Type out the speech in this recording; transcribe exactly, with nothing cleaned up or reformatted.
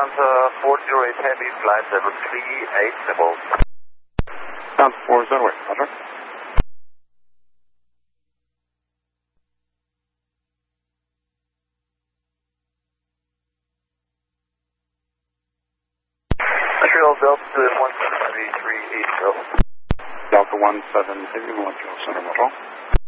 Lufthansa four zero eight Heavy, flight level three eight double. Lufthansa four zero eight, roger. Montreal Delta one seven three three eight zero. Delta one seven Heavy, Montreal Center, Montreal.